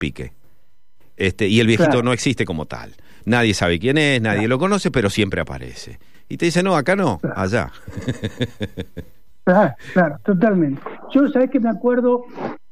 Pique. Y el viejito Claro. no existe como tal. Nadie sabe quién es, nadie lo conoce, pero siempre aparece. Y te dice, no, acá no, allá. Claro, totalmente. Yo, ¿sabés que me acuerdo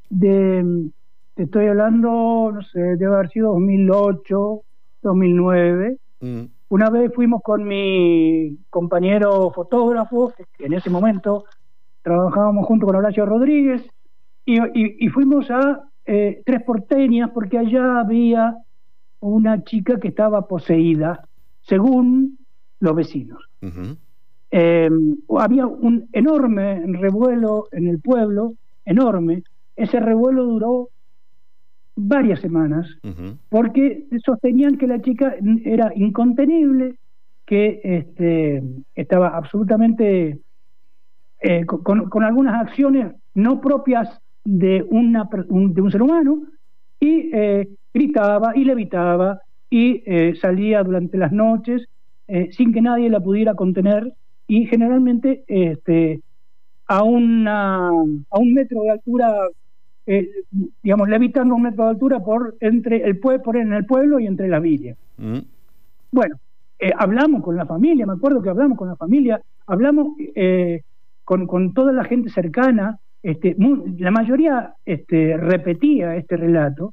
te estoy hablando, no sé, debe haber sido 2008, 2009. Una vez fuimos con mi compañero fotógrafo, que en ese momento trabajábamos junto con Horacio Rodríguez, y fuimos a Tres Porteñas, porque allá había una chica que estaba poseída, según los vecinos. Uh-huh. Había un enorme revuelo en el pueblo, enorme. Ese revuelo duró varias semanas, uh-huh, porque sostenían que la chica era incontenible, que estaba absolutamente con algunas acciones no propias de un ser humano, y gritaba y levitaba y salía durante las noches sin que nadie la pudiera contener, y generalmente a un metro de altura, digamos, levitando a un metro de altura en el pueblo y entre las villas. Bueno, hablamos con la familia, me acuerdo que hablamos con la familia, hablamos con toda la gente cercana, la mayoría repetía este relato,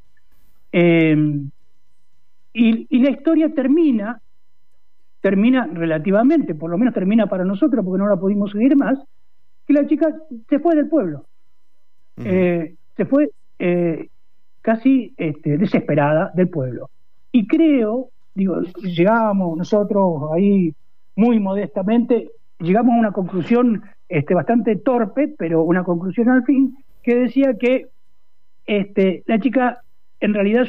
y la historia termina relativamente, por lo menos termina para nosotros, porque no la pudimos seguir más, que la chica se fue del pueblo. Uh-huh. Se fue casi desesperada del pueblo. Y creo, llegábamos nosotros ahí muy modestamente, llegamos a una conclusión bastante torpe, pero una conclusión al fin, que decía que la chica, en realidad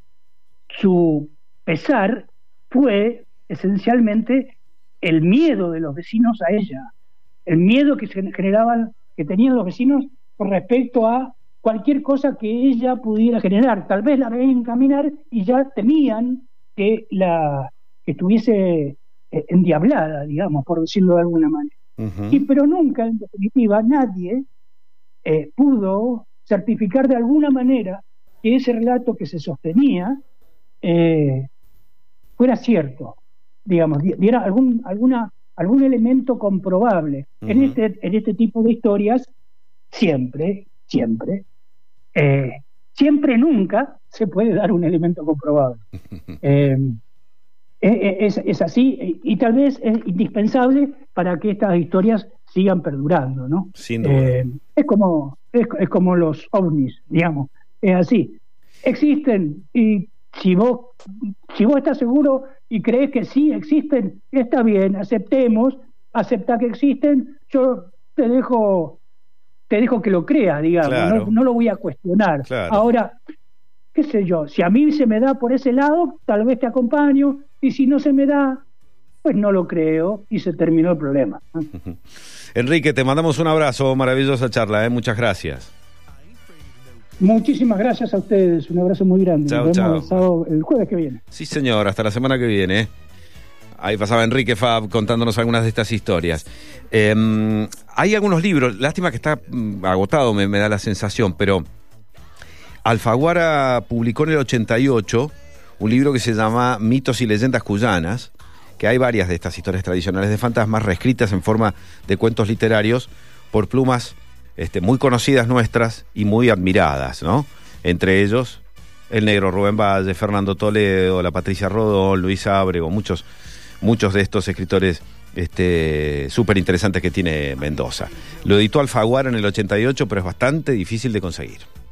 su pesar fue esencialmente el miedo de los vecinos a ella, el miedo que tenían los vecinos con respecto a cualquier cosa que ella pudiera generar. Tal vez la veían caminar y ya temían que estuviese endiablada, digamos, por decirlo de alguna manera. Uh-huh. Pero nunca, en definitiva, nadie pudo certificar de alguna manera que ese relato que se sostenía fuera cierto, digamos, diera algún elemento comprobable. Uh-huh. En este tipo de historias, siempre nunca se puede dar un elemento comprobable. Es así, y tal vez es indispensable para que estas historias sigan perdurando, ¿no? Sin duda. Es como los ovnis, digamos, es así. Existen, y si vos estás seguro y crees que sí existen, está bien, acepta que existen, yo te dejo que lo creas, digamos, claro. No lo voy a cuestionar. Claro. Ahora, qué sé yo, si a mí se me da por ese lado, tal vez te acompaño, y si no se me da, pues no lo creo, y se terminó el problema. Enrique, te mandamos un abrazo, maravillosa charla, muchas gracias. Muchísimas gracias a ustedes, un abrazo muy grande. Chao, Nos vemos el jueves que viene. Sí, señor, hasta la semana que viene. Ahí pasaba Enrique Fab contándonos algunas de estas historias. Hay algunos libros, lástima que está agotado, me da la sensación, pero Alfaguara publicó en el 88 un libro que se llama Mitos y Leyendas Cuyanas, que hay varias de estas historias tradicionales de fantasmas reescritas en forma de cuentos literarios por plumas muy conocidas nuestras y muy admiradas, ¿no? Entre ellos el negro Rubén Valle, Fernando Toledo, la Patricia Rodón, Luis Ábrego, muchos de estos escritores súper interesantes que tiene Mendoza. Lo editó Alfaguara en el 88, pero es bastante difícil de conseguir.